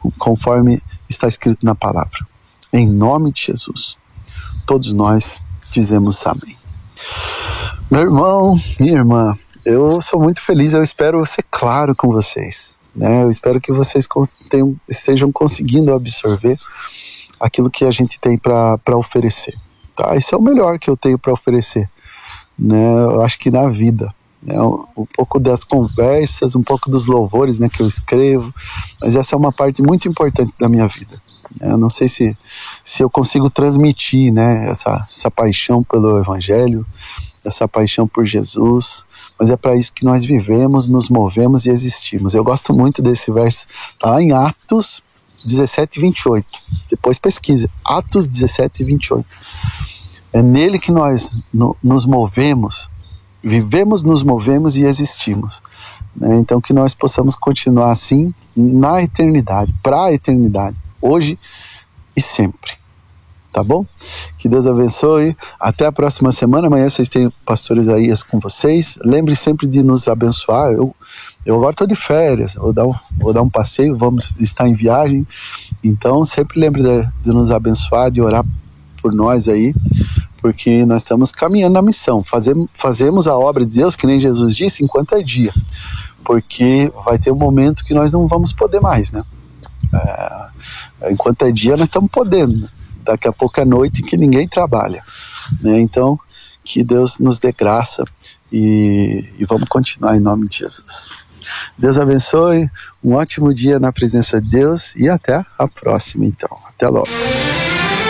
conforme está escrito na palavra. Em nome de Jesus, todos nós dizemos amém. Meu irmão, minha irmã, eu sou muito feliz, eu espero ser claro com vocês, né? Eu espero que vocês estejam conseguindo absorver aquilo que a gente tem para oferecer, tá? Isso é o melhor que eu tenho para oferecer, né? Eu acho que na vida, né? Um pouco das conversas, um pouco dos louvores, né, que eu escrevo, mas essa é uma parte muito importante da minha vida. Eu não sei se eu consigo transmitir, né, essa paixão pelo Evangelho, essa paixão por Jesus, mas é para isso que nós vivemos, nos movemos e existimos. Eu gosto muito desse verso, está lá em Atos 17, 28. Depois pesquisa, Atos 17, 28. É nele que nós nos movemos, vivemos, nos movemos e existimos, né? Então que nós possamos continuar assim na eternidade, para a eternidade, hoje e sempre. Tá bom? Que Deus abençoe. Até a próxima semana. Amanhã vocês têm o Pastor Isaías com vocês. Lembre sempre de nos abençoar. Eu agora estou de férias. Vou dar um passeio. Vamos estar em viagem. Então sempre lembre de nos abençoar, de orar por nós aí, porque nós estamos caminhando na missão. Fazemos a obra de Deus, que nem Jesus disse, enquanto é dia. Porque vai ter um momento que nós não vamos poder mais, né? Enquanto é dia, nós estamos podendo. Daqui a pouco é noite que ninguém trabalha, né? Então, que Deus nos dê graça e vamos continuar em nome de Jesus. Deus abençoe, um ótimo dia na presença de Deus e até a próxima, então. Até logo.